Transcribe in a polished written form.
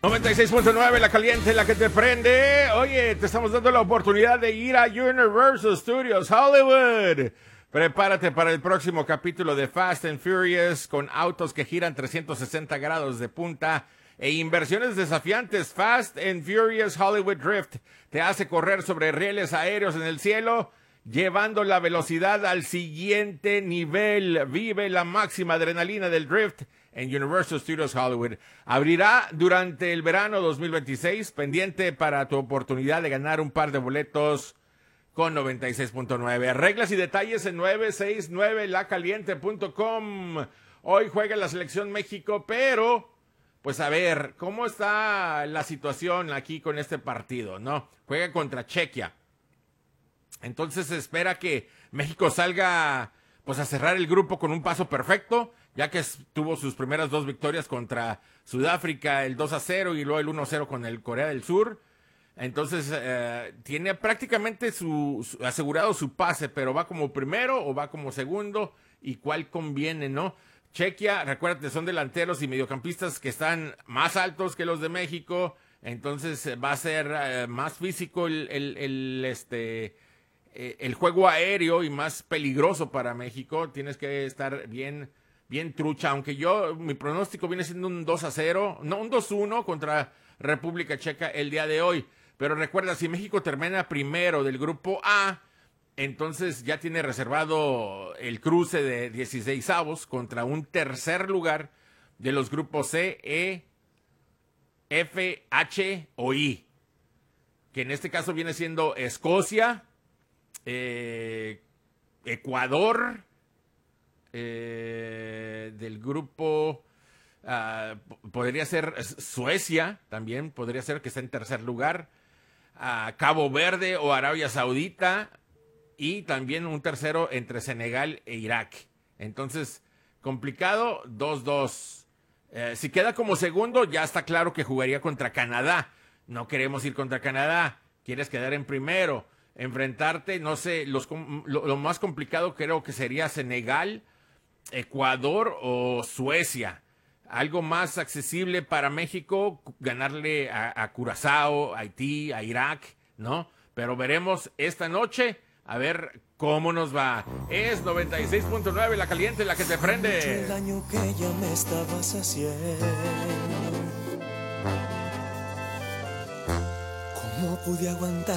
96.9, la caliente, la que te prende. Oye, te estamos dando la oportunidad de ir a Universal Studios Hollywood. Prepárate para el próximo capítulo de Fast and Furious con autos que giran 360 grados de punta e inversiones desafiantes. Fast and Furious Hollywood Drift te hace correr sobre rieles aéreos en el cielo, llevando la velocidad al siguiente nivel. Vive la máxima adrenalina del drift en Universal Studios Hollywood. Abrirá durante el verano 2026, pendiente para tu oportunidad de ganar un par de boletos con 96.9. Reglas y detalles en 969lacaliente.com. Hoy juega la selección México, pero pues a ver, ¿cómo está la situación aquí con este partido, no? Juega contra Chequia. Entonces se espera que México salga pues a cerrar el grupo con un paso perfecto, ya que tuvo sus primeras dos victorias contra Sudáfrica, el 2-0 y luego el 1-0 con el Corea del Sur. Entonces tiene prácticamente asegurado su pase, pero va como primero o va como segundo, y cuál conviene, ¿no? Chequia, recuérdate, son delanteros y mediocampistas que están más altos que los de México, entonces va a ser más físico el juego aéreo y más peligroso para México. Tienes que estar bien trucha, aunque mi pronóstico viene siendo un 2-0, no, un 2-1 contra República Checa el día de hoy. Pero recuerda, si México termina primero del grupo A, entonces ya tiene reservado el cruce de 16avos contra un tercer lugar de los grupos C, E, F, H o I, que en este caso viene siendo Escocia, Ecuador, del grupo podría ser Suecia, también podría ser que esté en tercer lugar, Cabo Verde o Arabia Saudita, y también un tercero entre Senegal e Irak. Entonces, complicado, 2-2. Si queda como segundo, ya está claro que jugaría contra Canadá. No queremos ir contra Canadá, quieres quedar en primero, enfrentarte, no sé, lo más complicado creo que sería Senegal, Ecuador o Suecia. Algo más accesible para México, ganarle a Curazao, a Haití, a Irak, ¿no? Pero veremos esta noche, a ver cómo nos va. Es 96.9, la caliente, la que te prende. El daño que ya me estabas haciendo. ¿Cómo pude aguantar?